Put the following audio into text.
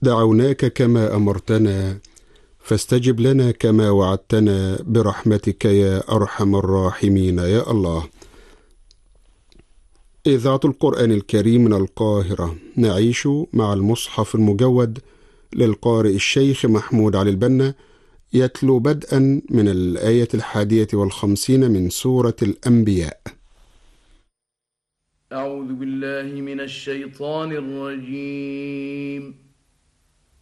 دعوناك كما أمرتنا فاستجب لنا كما وعدتنا برحمتك يا أرحم الراحمين يا الله. إذاعة القرآن الكريم من القاهرة، نعيش مع المصحف المجود للقارئ الشيخ محمود علي البنا، يتلو بدءا من الآية 51 من سورة الأنبياء. أعوذ بالله من الشيطان الرجيم.